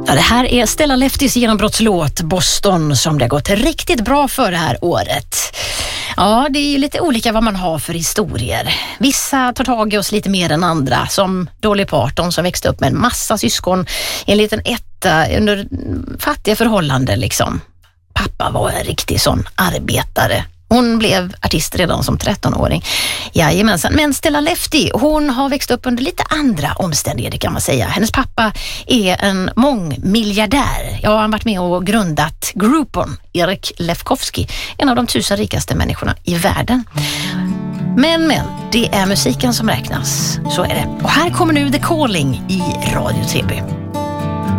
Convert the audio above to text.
Ja, det här är Stella Leftis genombrottslåt Boston som det har gått riktigt bra för det här året. Ja, det är ju lite olika vad man har för historier. Vissa tar tag i oss lite mer än andra, som Dolly Parton som växte upp med en massa syskon i en liten etta under fattiga förhållanden liksom. Pappa var en riktig sån arbetare. Hon blev artist redan som 13-åring. Jajamensan. Men Stella Lefty, hon har växt upp under lite andra omständigheter kan man säga. Hennes pappa är en mångmiljardär. Ja, han har varit med och grundat Groupon, Erik Lefkowski, en av de 1000 rikaste människorna i världen. Men, det är musiken som räknas. Så är det. Och här kommer nu The Calling i Radio 3B.